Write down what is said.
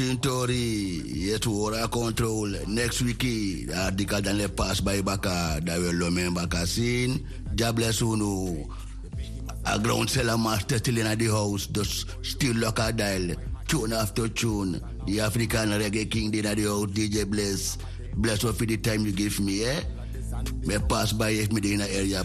Tori, yet water control. Next week, the Kadan pass by Baka, that will remember Kasin. God bless you. A ground seller master still in the house, just still lock a dial, tune after tune. The African reggae king did at the house, DJ Bless. Bless for the time you give me, eh? Me pass by if me in the area.